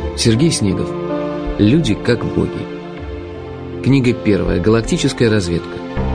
Сергей Снегов. Люди как боги. Книга первая. Галактическая разведка.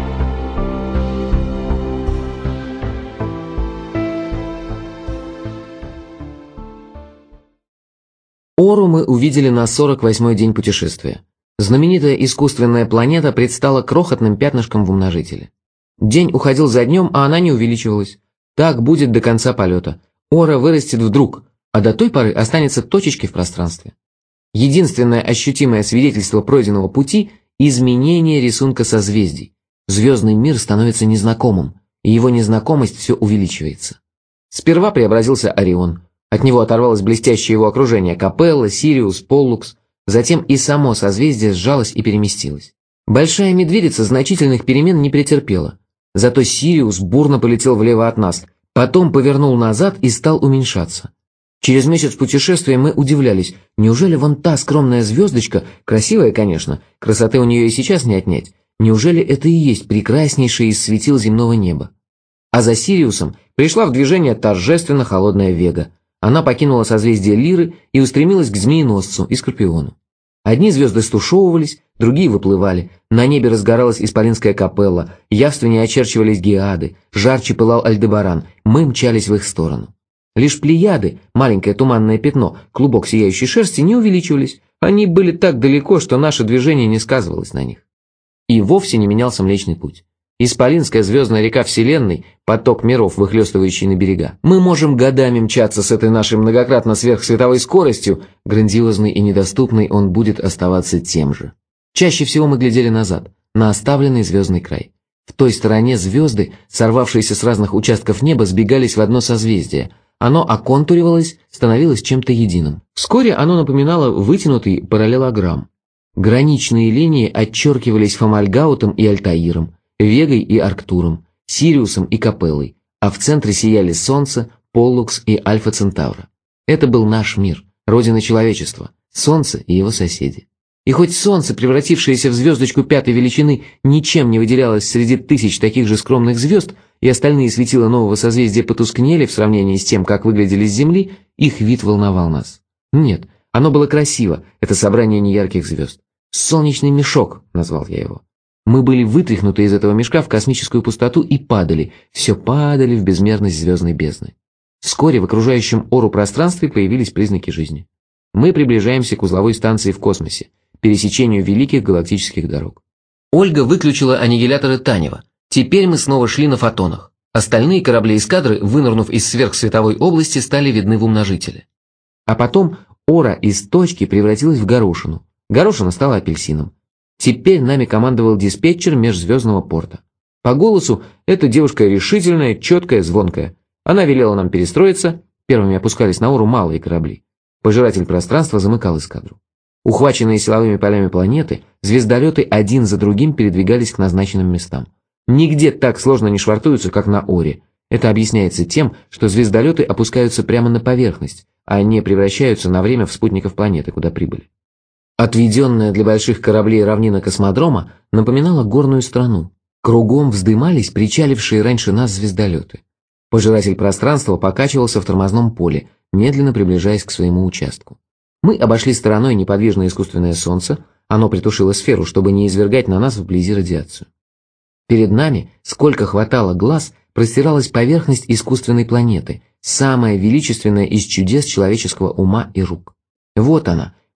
Ору мы увидели на 48-й день путешествия. Знаменитая искусственная планета предстала крохотным пятнышком в умножителе. День уходил за днем, а она не увеличивалась. Так будет до конца полета. Ора вырастет вдруг, а до той поры останется точечкой в пространстве. Единственное ощутимое свидетельство пройденного пути – изменение рисунка созвездий. Звездный мир становится незнакомым, и его незнакомость все увеличивается. Сперва преобразился Орион. От него оторвалось блестящее его окружение – Капелла, Сириус, Поллукс. Затем и само созвездие сжалось и переместилось. Большая медведица значительных перемен не претерпела. Зато Сириус бурно полетел влево от нас, потом повернул назад и стал уменьшаться. Через месяц путешествия мы удивлялись, неужели вон та скромная звездочка, красивая, конечно, красоты у нее и сейчас не отнять, неужели это и есть прекраснейшее из светил земного неба? А за Сириусом пришла в движение торжественно холодная Вега. Она покинула созвездие Лиры и устремилась к Змееносцу и Скорпиону. Одни звезды стушевывались, другие выплывали, на небе разгоралась исполинская Капелла, явственнее очерчивались Геады, жарче пылал Альдебаран, мы мчались в их сторону. Лишь Плеяды, маленькое туманное пятно, клубок сияющей шерсти, не увеличивались, они были так далеко, что наше движение не сказывалось на них. И вовсе не менялся Млечный Путь. Исполинская звездная река Вселенной, поток миров, выхлестывающий на берега. Мы можем годами мчаться с этой нашей многократно сверхсветовой скоростью, грандиозный и недоступный он будет оставаться тем же. Чаще всего мы глядели назад, на оставленный звездный край. В той стороне звезды, сорвавшиеся с разных участков неба, сбегались в одно созвездие. Оно оконтуривалось, становилось чем-то единым. Вскоре оно напоминало вытянутый параллелограмм. Граничные линии отчеркивались Фомальгаутом и Альтаиром, Вегой и Арктуром, Сириусом и Капеллой, а в центре сияли Солнце, Поллукс и Альфа Центавра. Это был наш мир, родина человечества, Солнце и его соседи. И хоть Солнце, превратившееся в звездочку пятой величины, ничем не выделялось среди тысяч таких же скромных звезд, и остальные светила нового созвездия потускнели в сравнении с тем, как выглядели с Земли, их вид волновал нас. Нет, оно было красиво, это собрание неярких звезд. «Солнечный мешок», назвал я его. Мы были вытряхнуты из этого мешка в космическую пустоту и падали, все падали в безмерность звездной бездны. Вскоре в окружающем Ору пространстве появились признаки жизни. Мы приближаемся к узловой станции в космосе, пересечению великих галактических дорог. Ольга выключила аннигиляторы Танева. Теперь мы снова шли на фотонах. Остальные корабли эскадры, вынырнув из сверхсветовой области, стали видны в умножителе. А потом Ора из точки превратилась в горошину. Горошина стала апельсином. Теперь нами командовал диспетчер межзвездного порта. По голосу эта девушка решительная, четкая, звонкая. Она велела нам перестроиться, первыми опускались на Ору малые корабли. Пожиратель пространства замыкал эскадру. Ухваченные силовыми полями планеты, звездолеты один за другим передвигались к назначенным местам. Нигде так сложно не швартуются, как на Оре. Это объясняется тем, что звездолеты опускаются прямо на поверхность, а не превращаются на время в спутников планеты, куда прибыли. Отведенная для больших кораблей равнина космодрома напоминала горную страну. Кругом вздымались причалившие раньше нас звездолеты. Пожиратель пространства покачивался в тормозном поле, медленно приближаясь к своему участку. Мы обошли стороной неподвижное искусственное Солнце, оно притушило сферу, чтобы не извергать на нас вблизи радиацию. Перед нами, сколько хватало глаз, простиралась поверхность искусственной планеты, самая величественная из чудес человеческого ума и рук. Вот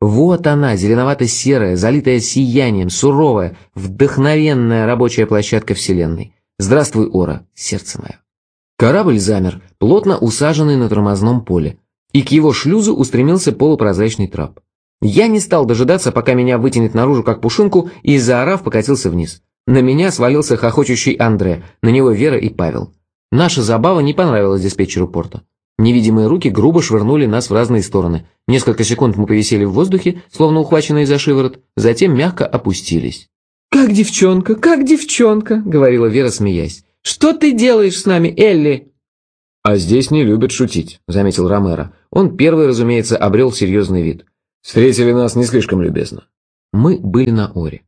она, зеленовато-серая, залитая сиянием, суровая, вдохновенная рабочая площадка Вселенной. Здравствуй, Ора, сердце мое. Корабль замер, плотно усаженный на тормозном поле, и к его шлюзу устремился полупрозрачный трап. Я не стал дожидаться, пока меня вытянет наружу как пушинку, и, заорав, покатился вниз. На меня свалился хохочущий Андре, на него Вера и Павел. Наша забава не понравилась диспетчеру порта. Невидимые руки грубо швырнули нас в разные стороны. Несколько секунд мы повисели в воздухе, словно ухваченные за шиворот, затем мягко опустились. как девчонка», — говорила Вера, смеясь. «Что ты делаешь с нами, Элли?» «А здесь не любят шутить», — заметил Ромеро. Он первый, разумеется, обрел серьезный вид. «Встретили нас не слишком любезно». Мы были на Оре.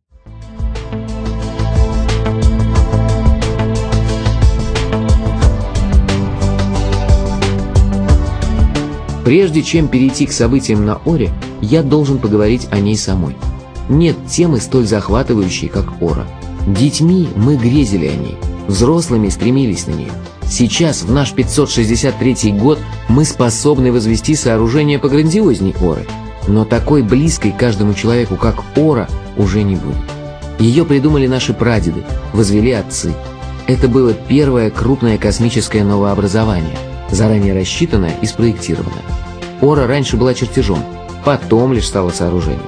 Прежде чем перейти к событиям на Оре, я должен поговорить о ней самой. Нет темы столь захватывающей, как Ора. Детьми мы грезили о ней, взрослыми стремились на нее. Сейчас, в наш 563 год, мы способны возвести сооружение пограндиозней Оры. Но такой близкой каждому человеку, как Ора, уже не будет. Ее придумали наши прадеды, возвели отцы. Это было первое крупное космическое новообразование, заранее рассчитанное и спроектированное. Ора раньше была чертежом, потом лишь стала сооружением.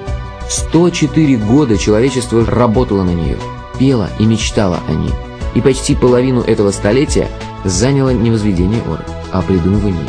104 года человечество работало на нее, пело и мечтало о ней. И почти половину этого столетия заняло не возведение Оры, а придумывание.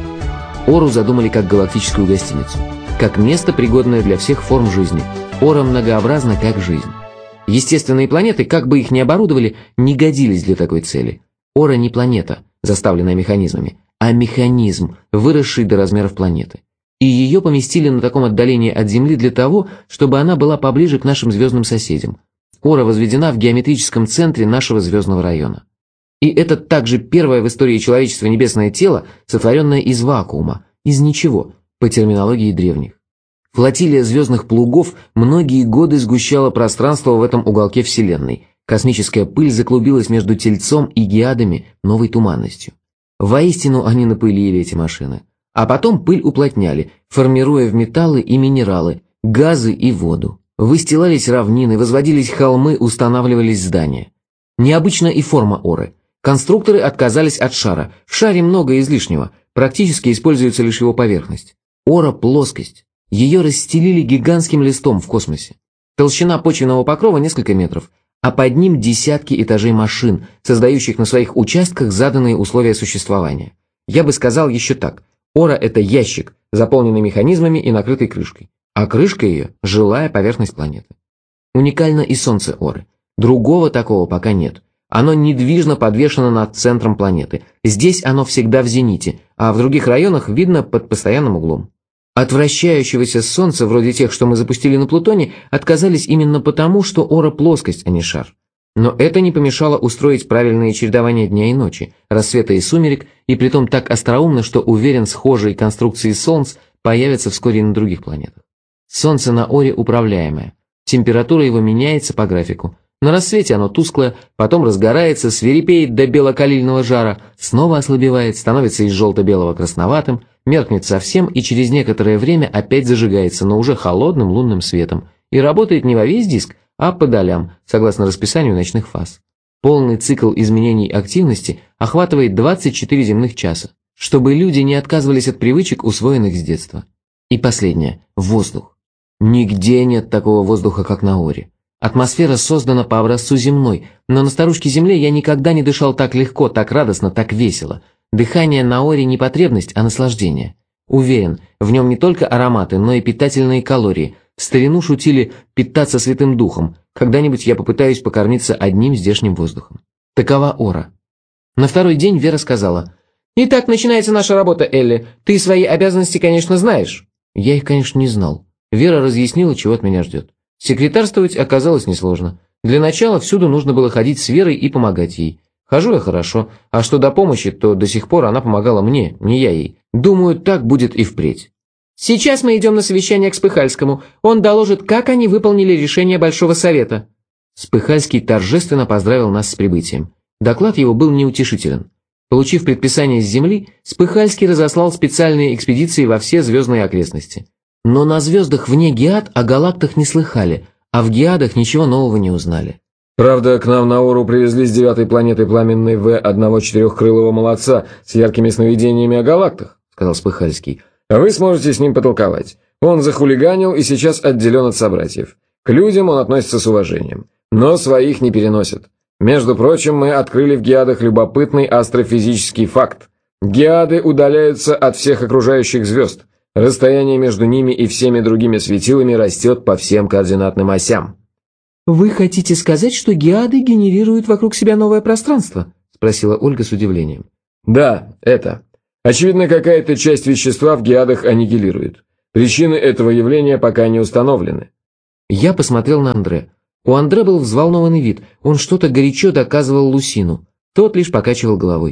Ору задумали как галактическую гостиницу, как место, пригодное для всех форм жизни. Ора многообразна, как жизнь. Естественные планеты, как бы их ни оборудовали, не годились для такой цели. Ора не планета, заставленная механизмами, а механизм, выросший до размеров планеты. И ее поместили на таком отдалении от Земли для того, чтобы она была поближе к нашим звездным соседям. Ора возведена в геометрическом центре нашего звездного района. И это также первое в истории человечества небесное тело, сотворенное из вакуума, из ничего, по терминологии древних. Флотилия звездных плугов многие годы сгущала пространство в этом уголке Вселенной. Космическая пыль заклубилась между Тельцом и Геадами новой туманностью. Воистину они напылили эти машины. А потом пыль уплотняли, формируя в металлы и минералы, газы и воду. Выстилались равнины, возводились холмы, устанавливались здания. Необычна и форма Оры. Конструкторы отказались от шара. В шаре много излишнего, практически используется лишь его поверхность. Ора – плоскость. Ее расстелили гигантским листом в космосе. Толщина почвенного покрова несколько метров, а под ним десятки этажей машин, создающих на своих участках заданные условия существования. Я бы сказал еще так. Ора – это ящик, заполненный механизмами и накрытый крышкой. А крышка ее – жилая поверхность планеты. Уникально и Солнце Оры. Другого такого пока нет. Оно недвижно подвешено над центром планеты. Здесь оно всегда в зените, а в других районах видно под постоянным углом. От вращающегося Солнца, вроде тех, что мы запустили на Плутоне, отказались именно потому, что Ора – плоскость, а не шар. Но это не помешало устроить правильное чередование дня и ночи, рассвета и сумерек, и притом так остроумно, что, уверен, схожие конструкции Солнц появятся вскоре и на других планетах. Солнце на Оре управляемое. Температура его меняется по графику. На рассвете оно тусклое, потом разгорается, свирепеет до белокалильного жара, снова ослабевает, становится из желто-белого красноватым, меркнет совсем и через некоторое время опять зажигается, но уже холодным лунным светом, и работает не во весь диск, а по долям, согласно расписанию ночных фаз. Полный цикл изменений активности охватывает 24 земных часа, чтобы люди не отказывались от привычек, усвоенных с детства. И последнее – воздух. Нигде нет такого воздуха, как на Оре. Атмосфера создана по образцу земной, но на старушке Земле я никогда не дышал так легко, так радостно, так весело. Дыхание на Оре не потребность, а наслаждение. Уверен, в нем не только ароматы, но и питательные калории. В старину шутили «питаться святым духом». Когда-нибудь я попытаюсь покормиться одним здешним воздухом. Такова Ора. На второй день Вера сказала: «Итак, начинается наша работа, Элли. Ты свои обязанности, конечно, знаешь». Я их, конечно, не знал. Вера разъяснила, чего от меня ждет. Секретарствовать оказалось несложно. Для начала всюду нужно было ходить с Верой и помогать ей. Хожу я хорошо, а что до помощи, то до сих пор она помогала мне, не я ей. Думаю, так будет и впредь. «Сейчас мы идем на совещание к Спыхальскому. Он доложит, как они выполнили решение Большого Совета». Спыхальский торжественно поздравил нас с прибытием. Доклад его был неутешителен. Получив предписание с Земли, Спыхальский разослал специальные экспедиции во все звездные окрестности. Но на звездах вне Геад о галактах не слыхали, а в Геадах ничего нового не узнали. «Правда, к нам на Ору привезли с 9-й планеты пламенный В одного четырехкрылого молодца с яркими сновидениями о галактах», — сказал Спыхальский. «А вы сможете с ним потолковать. Он захулиганил и сейчас отделен от собратьев. К людям он относится с уважением, но своих не переносит. Между прочим, мы открыли в Геадах любопытный астрофизический факт. Геады удаляются от всех окружающих звезд. Расстояние между ними и всеми другими светилами растет по всем координатным осям». «Вы хотите сказать, что Геады генерируют вокруг себя новое пространство?» – спросила Ольга с удивлением. «Да, это. Очевидно, какая-то часть вещества в Геадах аннигилирует. Причины этого явления пока не установлены». Я посмотрел на Андре. У Андре был взволнованный вид, он что-то горячо доказывал Лусину. Тот лишь покачивал головой.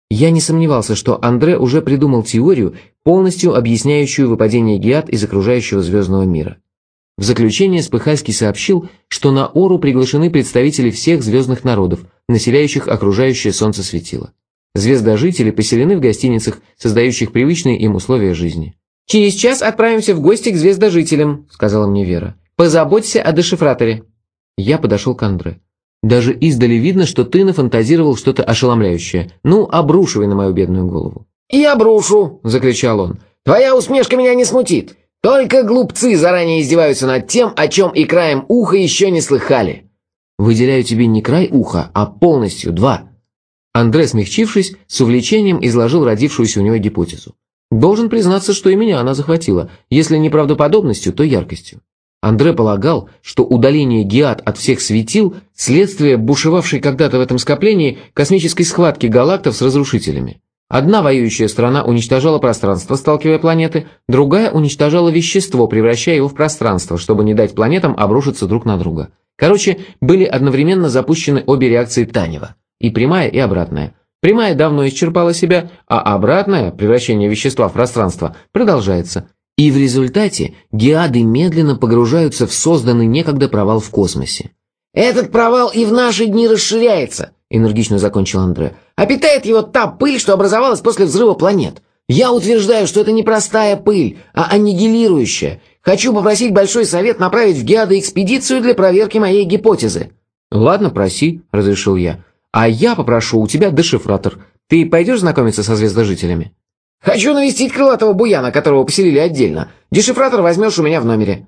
Я не сомневался, что Андре уже придумал теорию, полностью объясняющую выпадение геат из окружающего звездного мира. В заключение Спыхальский сообщил, что на Ору приглашены представители всех звездных народов, населяющих окружающее Солнце светило. Звездожители поселены в гостиницах, создающих привычные им условия жизни. «Через час отправимся в гости к звездожителям», — сказала мне Вера. «Позаботься о дешифраторе». Я подошел к Андре. «Даже издали видно, что ты нафантазировал что-то ошеломляющее. Ну, обрушивай на мою бедную голову». «Я брошу!» — закричал он. «Твоя усмешка меня не смутит. Только глупцы заранее издеваются над тем, о чем и краем уха еще не слыхали». «Выделяю тебе не край уха, а полностью два». Андре, смягчившись, с увлечением изложил родившуюся у него гипотезу. Должен признаться, что и меня она захватила, если не правдоподобностью, то яркостью. Андре полагал, что удаление геат от всех светил – следствие бушевавшей когда-то в этом скоплении космической схватки галактов с разрушителями. Одна воюющая страна уничтожала пространство, сталкивая планеты, другая уничтожала вещество, превращая его в пространство, чтобы не дать планетам обрушиться друг на друга. Короче, были одновременно запущены обе реакции Танева, и прямая, и обратная. Прямая давно исчерпала себя, а обратная, превращение вещества в пространство, продолжается. И в результате геады медленно погружаются в созданный некогда провал в космосе. «Этот провал и в наши дни расширяется», — энергично закончил Андре. «А питает его та пыль, что образовалась после взрыва планет. Я утверждаю, что это не простая пыль, а аннигилирующая. Хочу попросить Большой Совет направить в геады экспедицию для проверки моей гипотезы». «Ладно, проси», — разрешил я. «А я попрошу у тебя дешифратор. Ты пойдешь знакомиться со звездожителями?» «Хочу навестить крылатого буяна, которого поселили отдельно. Дешифратор возьмешь у меня в номере».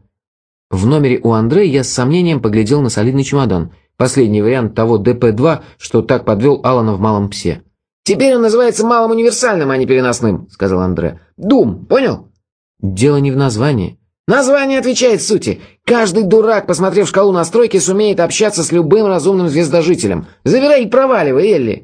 В номере у Андре я с сомнением поглядел на солидный чемодан, последний вариант того ДП-2, что так подвел Алана в «Малом псе». «Теперь он называется малым универсальным, а не переносным», — сказал Андре. «Дум, понял?» «Дело не в названии». «Название отвечает сути. Каждый дурак, посмотрев шкалу настройки, сумеет общаться с любым разумным звездожителем. Забирай и проваливай, Элли».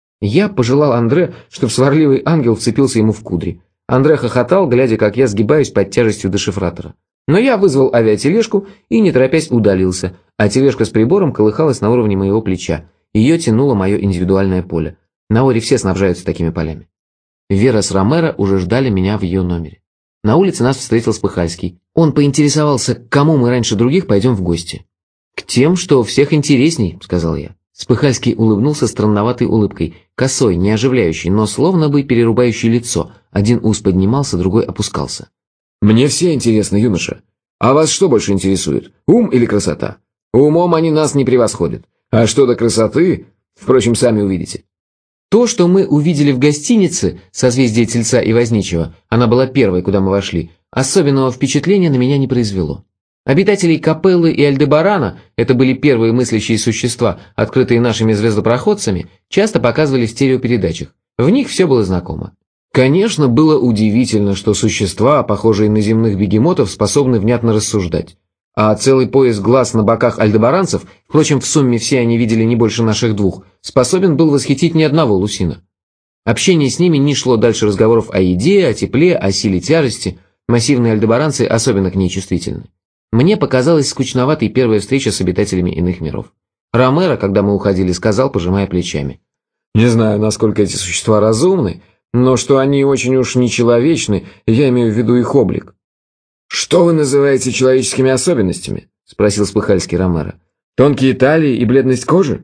Я пожелал Андре, чтоб сварливый ангел вцепился ему в кудри. Андре хохотал, глядя, как я сгибаюсь под тяжестью дешифратора. Но я вызвал авиатележку и, не торопясь, удалился, а тележка с прибором колыхалась на уровне моего плеча. Ее тянуло мое индивидуальное поле. На Оре все снабжаются такими полями. Вера с Ромеро уже ждали меня в ее номере. На улице нас встретил Спыхальский. Он поинтересовался, к кому мы раньше других пойдем в гости. «К тем, что всех интересней», — сказал я. Спыхальский улыбнулся странноватой улыбкой, косой, не оживляющей, но словно бы перерубающей лицо. Один ус поднимался, другой опускался. «Мне все интересно, юноша. А вас что больше интересует, ум или красота? Умом они нас не превосходят. А что до красоты, впрочем, сами увидите». То, что мы увидели в гостинице, созвездие Тельца и Возничего, она была первой, куда мы вошли, особенного впечатления на меня не произвело. Обитателей Капеллы и Альдебарана, это были первые мыслящие существа, открытые нашими звездопроходцами, часто показывали в стереопередачах. В них все было знакомо. Конечно, было удивительно, что существа, похожие на земных бегемотов, способны внятно рассуждать. А целый пояс глаз на боках альдебаранцев, впрочем, в сумме все они видели не больше наших двух, способен был восхитить ни одного лусина. Общение с ними не шло дальше разговоров о еде, о тепле, о силе тяжести. Массивные альдебаранцы особенно к ней чувствительны. Мне показалась скучноватой первая встреча с обитателями иных миров. Ромеро, когда мы уходили, сказал, пожимая плечами. «Не знаю, насколько эти существа разумны, но что они очень уж нечеловечны, я имею в виду их облик». «Что вы называете человеческими особенностями?» – спросил Спыхальский Ромеро. «Тонкие талии и бледность кожи?»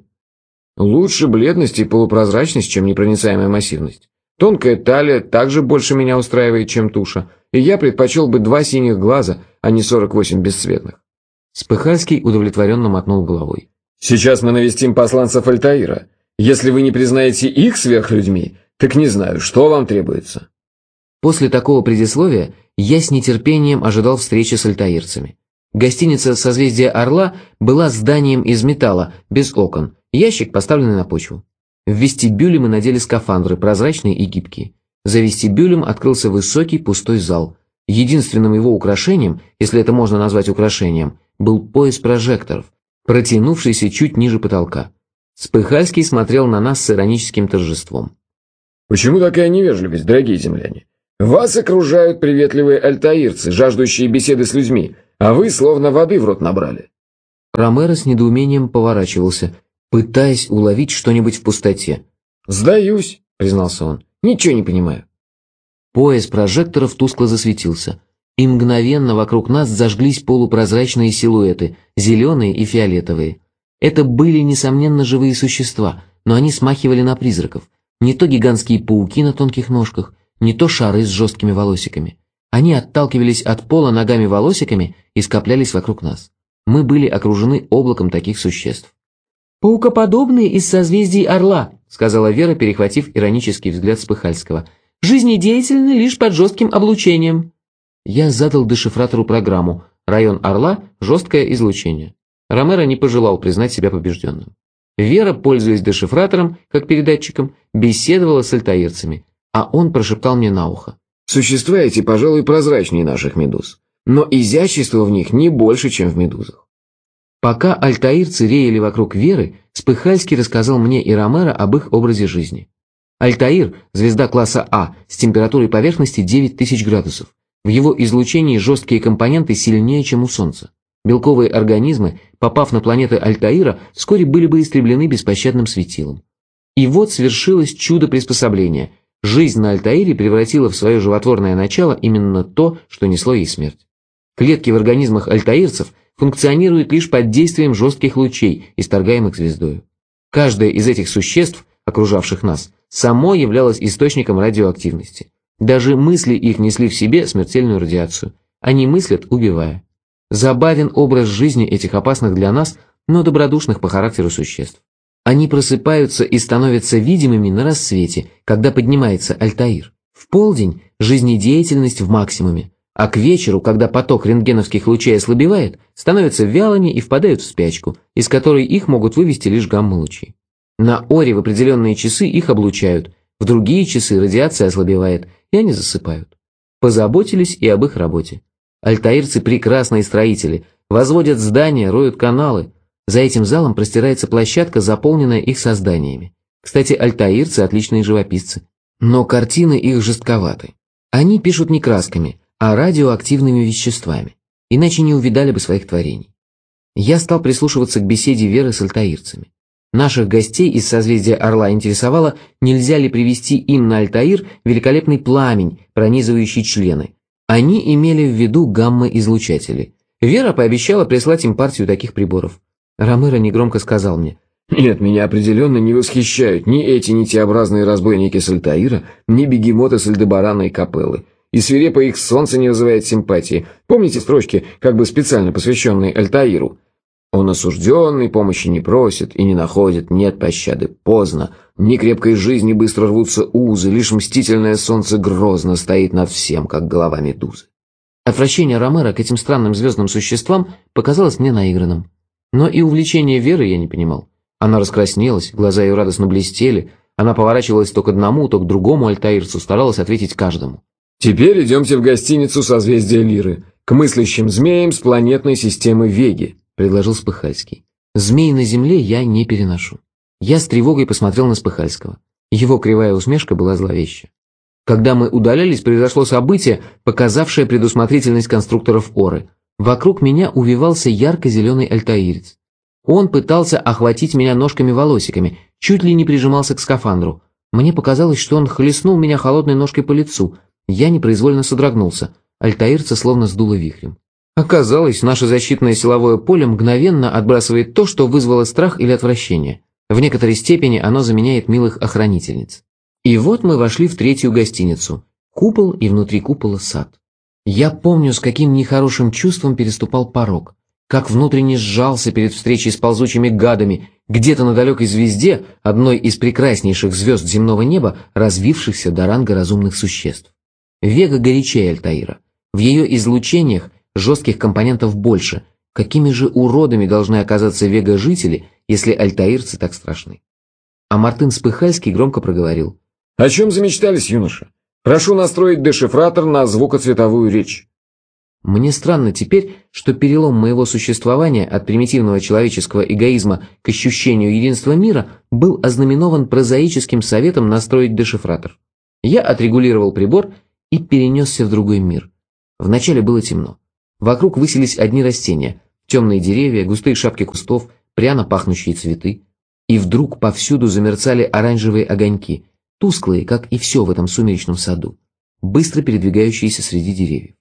«Лучше бледность и полупрозрачность, чем непроницаемая массивность. Тонкая талия также больше меня устраивает, чем туша, и я предпочел бы 2 синих глаза, а не 48 бесцветных». Спыхальский удовлетворенно мотнул головой. «Сейчас мы навестим посланцев Альтаира. Если вы не признаете их сверхлюдьми, так не знаю, что вам требуется». После такого предисловия я с нетерпением ожидал встречи с альтаирцами. Гостиница «Созвездие Орла» была зданием из металла, без окон, ящик, поставленный на почву. В вестибюле мы надели скафандры, прозрачные и гибкие. За вестибюлем открылся высокий пустой зал. Единственным его украшением, если это можно назвать украшением, был пояс прожекторов, протянувшийся чуть ниже потолка. Спыхальский смотрел на нас с ироническим торжеством. «Почему такая невежливость, дорогие земляне? Вас окружают приветливые альтаирцы, жаждущие беседы с людьми, а вы словно воды в рот набрали». Ромеро с недоумением поворачивался, пытаясь уловить что-нибудь в пустоте. «Сдаюсь. признался он. «Ничего не понимаю». Пояс прожекторов тускло засветился, и мгновенно вокруг нас зажглись полупрозрачные силуэты, зеленые и фиолетовые. Это были, несомненно, живые существа, но они смахивали на призраков. Не то гигантские пауки на тонких ножках, не то шары с жесткими волосиками. Они отталкивались от пола ногами-волосиками и скоплялись вокруг нас. Мы были окружены облаком таких существ. «Паукоподобные из созвездий Орла», — сказала Вера, перехватив иронический взгляд Спыхальского. «Жизнедеятельны лишь под жестким облучением». Я задал дешифратору программу «Район Орла. Жесткое излучение». Ромеро не пожелал признать себя побежденным. Вера, пользуясь дешифратором, как передатчиком, беседовала с альтаирцами, а он прошептал мне на ухо. «Существа эти, пожалуй, прозрачнее наших медуз, но изящество в них не больше, чем в медузах». Пока альтаирцы реяли вокруг Веры, Спыхальский рассказал мне и Ромеро об их образе жизни. Альтаир – звезда класса А с температурой поверхности 9000 градусов. В его излучении жесткие компоненты сильнее, чем у Солнца. Белковые организмы, попав на планеты Альтаира, вскоре были бы истреблены беспощадным светилом. И вот свершилось чудо приспособления. Жизнь на Альтаире превратила в свое животворное начало именно то, что несло ей смерть. Клетки в организмах альтаирцев функционируют лишь под действием жестких лучей, исторгаемых звездою. Каждое из этих существ, окружавших нас, само являлось источником радиоактивности. Даже мысли их несли в себе смертельную радиацию. Они мыслят, убивая. Забавен образ жизни этих опасных для нас, но добродушных по характеру существ. Они просыпаются и становятся видимыми на рассвете, когда поднимается Альтаир. В полдень жизнедеятельность в максимуме, а к вечеру, когда поток рентгеновских лучей ослабевает, становятся вялыми и впадают в спячку, из которой их могут вывести лишь гамма-лучи. На Оре в определенные часы их облучают, в другие часы радиация ослабевает, и они засыпают. Позаботились и об их работе. Альтаирцы прекрасные строители, возводят здания, роют каналы. За этим залом простирается площадка, заполненная их созданиями. Кстати, альтаирцы отличные живописцы. Но картины их жестковаты. Они пишут не красками, а радиоактивными веществами. Иначе не увидали бы своих творений. Я стал прислушиваться к беседе Веры с альтаирцами. Наших гостей из созвездия Орла интересовало, нельзя ли привести им на Альтаир великолепный пламень, пронизывающий члены. Они имели в виду гамма-излучатели. Вера пообещала прислать им партию таких приборов. Ромеро негромко сказал мне: «Нет, меня определенно не восхищают ни эти нитеобразные разбойники с Альтаира, ни бегемоты с Альдебарана и Капеллы. И свирепо их солнце не вызывает симпатии. Помните строчки, как бы специально посвященные Альтаиру? Он осужденный, помощи не просит и не находит, нет пощады, поздно. Ни крепкой жизни быстро рвутся узы, лишь мстительное солнце грозно стоит над всем, как голова медузы». Отвращение Ромеро к этим странным звездным существам показалось мне наигранным. Но и увлечение Веры я не понимал. Она раскраснелась, глаза ее радостно блестели, она поворачивалась то к одному, то к другому альтаирцу, старалась ответить каждому. «Теперь идемте в гостиницу созвездия Лиры, к мыслящим змеям с планетной системы Веги», — предложил Спыхальский. «Змей на земле я не переношу». Я с тревогой посмотрел на Спыхальского. Его кривая усмешка была зловеща. Когда мы удалялись, произошло событие, показавшее предусмотрительность конструкторов Оры. Вокруг меня увивался ярко-зеленый альтаирец. Он пытался охватить меня ножками-волосиками, чуть ли не прижимался к скафандру. Мне показалось, что он хлестнул меня холодной ножкой по лицу. Я непроизвольно содрогнулся. Альтаирца словно сдуло вихрем. Оказалось, наше защитное силовое поле мгновенно отбрасывает то, что вызвало страх или отвращение. В некоторой степени оно заменяет милых охранительниц. И вот мы вошли в третью гостиницу. Купол и внутри купола сад. Я помню, с каким нехорошим чувством переступал порог. Как внутренне сжался перед встречей с ползучими гадами, где-то на далекой звезде, одной из прекраснейших звезд земного неба, развившихся до ранга разумных существ. Вега горячее Альтаира. В ее излучениях жестких компонентов больше. Какими же уродами должны оказаться вега-жители, если альтаирцы так страшны? А Мартын Спыхальский громко проговорил: «О чем замечтались, юноша? Прошу настроить дешифратор на звукоцветовую речь». Мне странно теперь, что перелом моего существования от примитивного человеческого эгоизма к ощущению единства мира был ознаменован прозаическим советом настроить дешифратор. Я отрегулировал прибор и перенесся в другой мир. Вначале было темно. Вокруг высились одни растения, темные деревья, густые шапки кустов, пряно пахнущие цветы. И вдруг повсюду замерцали оранжевые огоньки. тусклые, как и все в этом сумеречном саду, быстро передвигающиеся среди деревьев.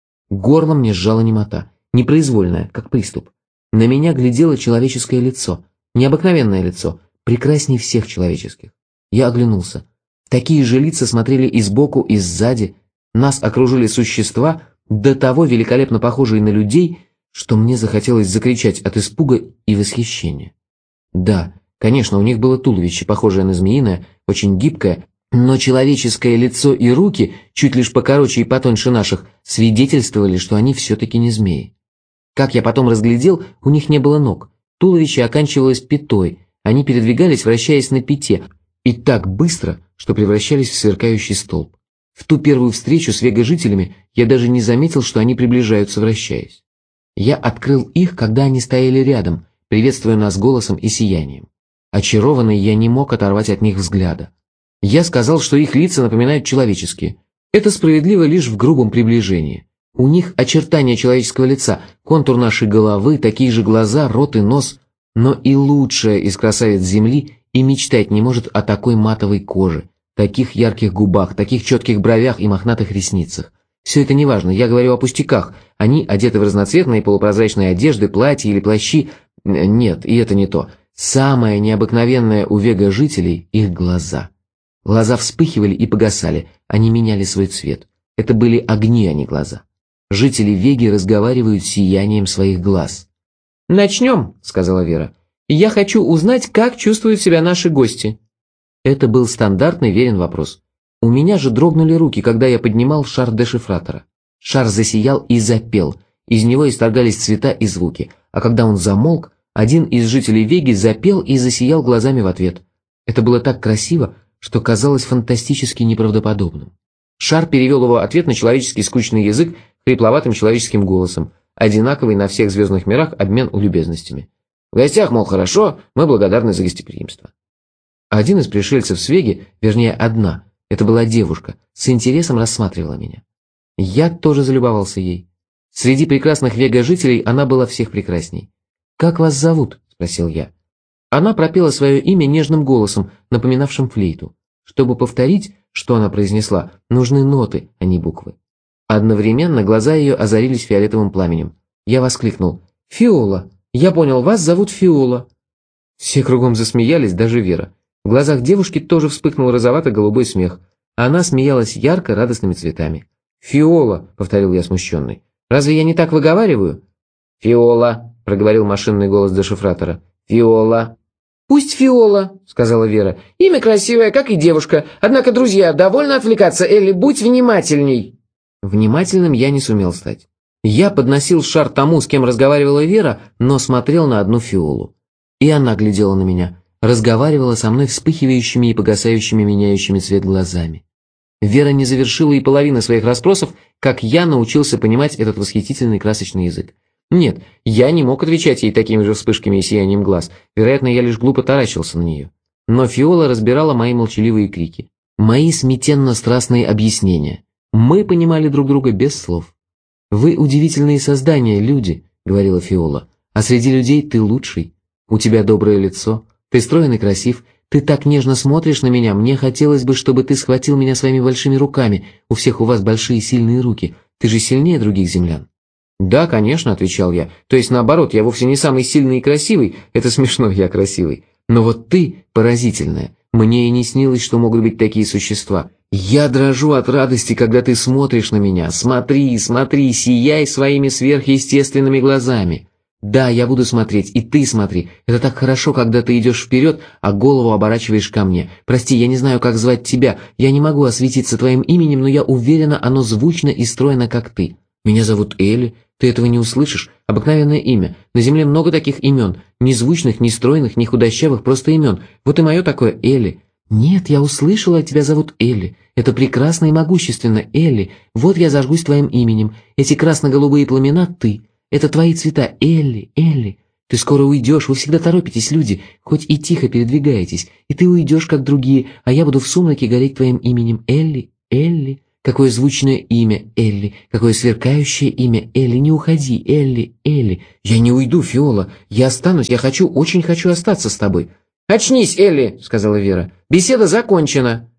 Горло мне сжала немота, непроизвольная, как приступ. На меня глядело человеческое лицо, необыкновенное лицо, прекрасней всех человеческих. Я оглянулся. Такие же лица смотрели и сбоку, и сзади. Нас окружили существа, до того великолепно похожие на людей, что мне захотелось закричать от испуга и восхищения. Да, конечно, у них было туловище, похожее на змеиное, очень гибкое, но человеческое лицо и руки, чуть лишь покороче и потоньше наших, свидетельствовали, что они все-таки не змеи. Как я потом разглядел, у них не было ног, туловище оканчивалось пятой, они передвигались, вращаясь на пяте, и так быстро, что превращались в сверкающий столб. В ту первую встречу с вегожителями я даже не заметил, что они приближаются, вращаясь. Я открыл их, когда они стояли рядом, приветствуя нас голосом и сиянием. Очарованный, я не мог оторвать от них взгляда. Я сказал, что их лица напоминают человеческие. Это справедливо лишь в грубом приближении. У них очертания человеческого лица, контур нашей головы, такие же глаза, рот и нос. Но и лучшая из красавиц Земли и мечтать не может о такой матовой коже, таких ярких губах, таких четких бровях и мохнатых ресницах. Все это неважно, я говорю о пустяках. Они одеты в разноцветные полупрозрачные одежды, платья или плащи. Нет, и это не то. Самое необыкновенное у вега-жителей – их глаза. Глаза вспыхивали и погасали, они меняли свой цвет. Это были огни, а не глаза. Жители Веги разговаривают сиянием своих глаз. «Начнем», — сказала Вера. «Я хочу узнать, как чувствуют себя наши гости». Это был стандартный Верин вопрос. У меня же дрогнули руки, когда я поднимал шар дешифратора. Шар засиял и запел, из него исторгались цвета и звуки, а когда он замолк, один из жителей Веги запел и засиял глазами в ответ. Это было так красиво, что казалось фантастически неправдоподобным. Шар перевел его ответ на человеческий скучный язык хрипловатым человеческим голосом, одинаковый на всех звездных мирах обмен любезностями. В гостях, мол, хорошо, мы благодарны за гостеприимство. Один из пришельцев с Веги, вернее одна, это была девушка, с интересом рассматривала меня. Я тоже залюбовался ей. Среди прекрасных вега-жителей она была всех прекрасней. «Как вас зовут?» – спросил я. Она пропела свое имя нежным голосом, напоминавшим флейту. Чтобы повторить, что она произнесла, нужны ноты, а не буквы. Одновременно глаза ее озарились фиолетовым пламенем. Я воскликнул: «Фиола! Я понял, вас зовут Фиола!» Все кругом засмеялись, даже Вера. В глазах девушки тоже вспыхнул розовато-голубой смех. Она смеялась ярко, радостными цветами. «Фиола!» — повторил я смущенный. «Разве я не так выговариваю?» «Фиола!» — проговорил машинный голос дешифратора. «Фиола!» «Пусть Фиола», — сказала Вера. «Имя красивое, как и девушка. Однако, друзья, довольно отвлекаться, Элли, будь внимательней». Внимательным я не сумел стать. Я подносил шар тому, с кем разговаривала Вера, но смотрел на одну Фиолу. И она глядела на меня, разговаривала со мной вспыхивающими и погасающими, меняющими цвет глазами. Вера не завершила и половины своих расспросов, как я научился понимать этот восхитительный красочный язык. Нет, я не мог отвечать ей такими же вспышками и сиянием глаз, вероятно, я лишь глупо таращился на нее. Но Фиола разбирала мои молчаливые крики, мои смятенно-страстные объяснения. Мы понимали друг друга без слов. «Вы удивительные создания, люди», — говорила Фиола, — «а среди людей ты лучший. У тебя доброе лицо, ты строен и красив, ты так нежно смотришь на меня, мне хотелось бы, чтобы ты схватил меня своими большими руками, у всех у вас большие сильные руки, ты же сильнее других землян». «Да, конечно», — отвечал я, — «то есть наоборот, я вовсе не самый сильный и красивый, это смешно, я красивый. Но вот ты поразительная, мне и не снилось, что могут быть такие существа. Я дрожу от радости, когда ты смотришь на меня. Смотри, смотри, сияй своими сверхъестественными глазами. Да, я буду смотреть, и ты смотри. Это так хорошо, когда ты идешь вперед, а голову оборачиваешь ко мне. Прости, я не знаю, как звать тебя. Я не могу осветиться твоим именем, но я уверена, оно звучно и стройно, как ты. Меня зовут Элли. Ты этого не услышишь. Обыкновенное имя. На земле много таких имен. Ни звучных, ни стройных, ни худощавых, просто имен. Вот и мое такое Элли. Нет, я услышала, тебя зовут Элли. Это прекрасно и могущественно, Элли. Вот я зажгусь твоим именем. Эти красно-голубые пламена — ты. Это твои цвета, Элли, Элли. Ты скоро уйдешь, вы всегда торопитесь, люди, хоть и тихо передвигаетесь. И ты уйдешь, как другие, а я буду в сумраке гореть твоим именем, Элли, Элли. Какое звучное имя, Элли, какое сверкающее имя, Элли, не уходи, Элли, Элли. Я не уйду, Фиола, я останусь, я хочу, очень хочу остаться с тобой. «Очнись, Элли», — сказала Вера. «Беседа закончена».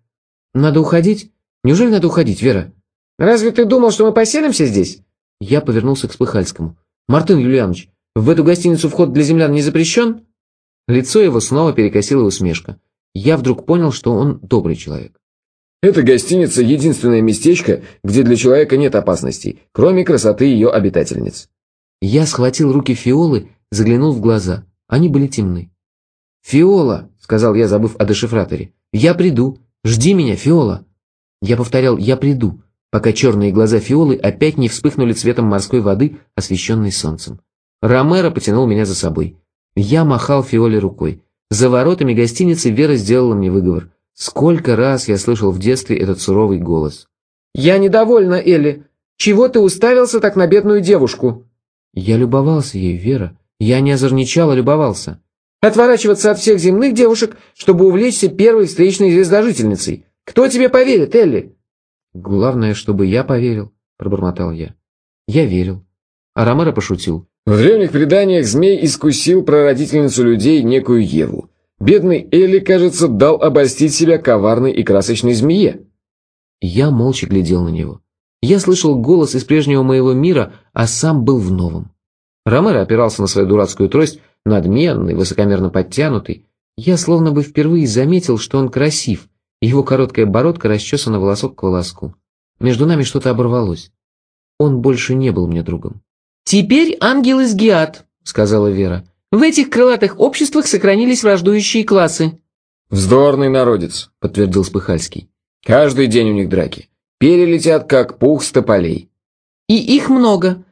Надо уходить? Неужели надо уходить, Вера? Разве ты думал, что мы поселимся здесь? Я повернулся к Спыхальскому. Мартын Юлианович, в эту гостиницу вход для землян не запрещен? Лицо его снова перекосила усмешка. Я вдруг понял, что он добрый человек. Эта гостиница – единственное местечко, где для человека нет опасностей, кроме красоты ее обитательниц. Я схватил руки Фиолы, заглянул в глаза. Они были темны. «Фиола», — сказал я, забыв о дешифраторе, — «я приду. Жди меня, Фиола». Я повторял «я приду», пока черные глаза Фиолы опять не вспыхнули цветом морской воды, освещенной солнцем. Ромеро потянул меня за собой. Я махал Фиоле рукой. За воротами гостиницы Вера сделала мне выговор. Сколько раз я слышал в детстве этот суровый голос. «Я недовольна, Элли. Чего ты уставился так на бедную девушку?» Я любовался ей, Вера. Я не озорничал, а любовался. «Отворачиваться от всех земных девушек, чтобы увлечься первой встречной звездожительницей. Кто тебе поверит, Элли?» «Главное, чтобы я поверил», — пробормотал я. Я верил. А Ромеро пошутил. В древних преданиях змей искусил прародительницу людей, некую Еву. Бедный Элли, кажется, дал обольстить себя коварной и красочной змее. Я молча глядел на него. Я слышал голос из прежнего моего мира, а сам был в новом. Ромеро опирался на свою дурацкую трость, надменный, высокомерно подтянутый. Я словно бы впервые заметил, что он красив, и его короткая бородка расчесана волосок к волоску. Между нами что-то оборвалось. Он больше не был мне другом. «Теперь ангел из Гиад», — сказала Вера. «В этих крылатых обществах сохранились враждующие классы». «Вздорный народец», — подтвердил Спыхальский. «Каждый день у них драки. Перелетят, как пух с тополей». «И их много.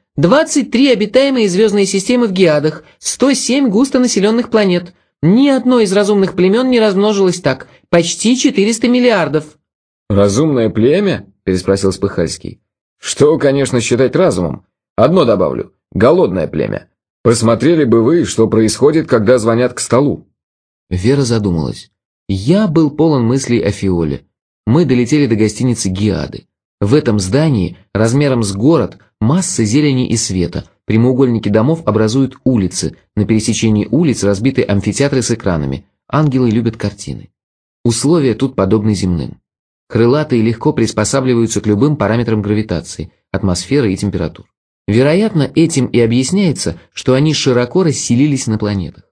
23 обитаемые звездные системы в Гиадах, 107 густонаселенных планет. Ни одно из разумных племен не размножилось так. Почти 400 миллиардов». «Разумное племя?» – переспросил Спыхальский. «Что, конечно, считать разумом? Одно добавлю – голодное племя. Посмотрели бы вы, что происходит, когда звонят к столу». Вера задумалась. Я был полон мыслей о Фиоле. Мы долетели до гостиницы Гиады. В этом здании, размером с город, масса зелени и света. Прямоугольники домов образуют улицы. На пересечении улиц разбиты амфитеатры с экранами. Ангелы любят картины. Условия тут подобны земным. Крылатые легко приспосабливаются к любым параметрам гравитации, атмосферы и температур. Вероятно, этим и объясняется, что они широко расселились на планетах.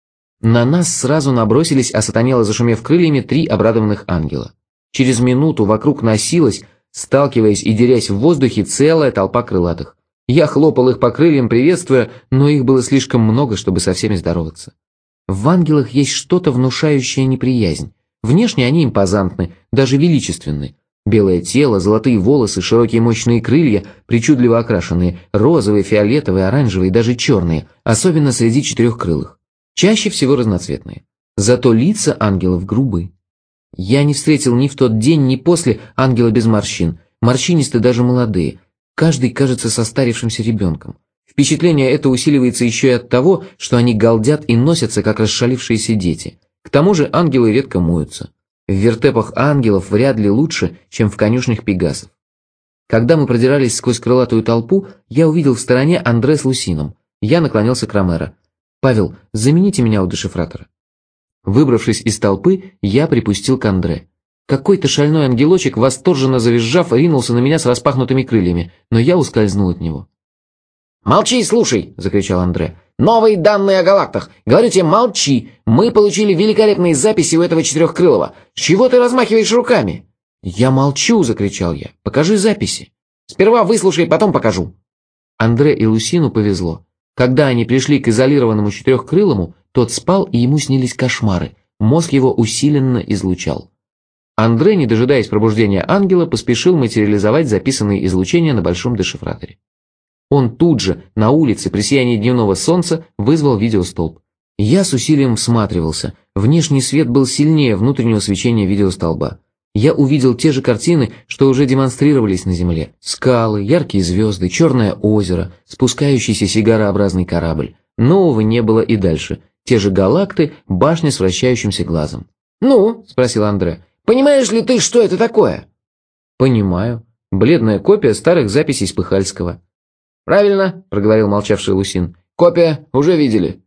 На нас сразу набросились, осатанело зашумев крыльями, 3 обрадованных ангела. Через минуту вокруг носилась, сталкиваясь и дерясь в воздухе, целая толпа крылатых. Я хлопал их по крыльям, приветствуя, но их было слишком много, чтобы со всеми здороваться. В ангелах есть что-то, внушающее неприязнь. Внешне они импозантны, даже величественны. Белое тело, золотые волосы, широкие мощные крылья, причудливо окрашенные, розовые, фиолетовые, оранжевые, даже черные, особенно среди четырехкрылых. Чаще всего разноцветные. Зато лица ангелов грубы. Я не встретил ни в тот день, ни после ангела без морщин. Морщинисты даже молодые. Каждый кажется состарившимся ребенком. Впечатление это усиливается еще и от того, что они галдят и носятся, как расшалившиеся дети. К тому же ангелы редко моются. В вертепах ангелов вряд ли лучше, чем в конюшнях пегасов. Когда мы продирались сквозь крылатую толпу, я увидел в стороне Андре с Лусином. Я наклонился к Ромеро. «Павел, замените меня у дешифратора». Выбравшись из толпы, я припустил к Андре. Какой-то шальной ангелочек, восторженно завизжав, ринулся на меня с распахнутыми крыльями, но я ускользнул от него. «Молчи и слушай!» – закричал Андре. «Новые данные о галактах! Говорю тебе, молчи! Мы получили великолепные записи у этого четырехкрылого! С чего ты размахиваешь руками?» «Я молчу!» – закричал я. «Покажи записи!» «Сперва выслушай, потом покажу!» Андре и Лусину повезло. Когда они пришли к изолированному четырехкрылому, тот спал, и ему снились кошмары. Мозг его усиленно излучал. Андре, не дожидаясь пробуждения ангела, поспешил материализовать записанные излучения на большом дешифраторе. Он тут же, на улице, при сиянии дневного солнца, вызвал видеостолб. Я с усилием всматривался. Внешний свет был сильнее внутреннего свечения видеостолба. Я увидел те же картины, что уже демонстрировались на Земле. Скалы, яркие звезды, черное озеро, спускающийся сигарообразный корабль. Нового не было и дальше. Те же галакты, башня с вращающимся глазом. «Ну?» – спросил Андре. «Понимаешь ли ты, что это такое?» «Понимаю. Бледная копия старых записей Спыхальского». «Правильно», – проговорил молчавший Лусин. «Копия, уже видели».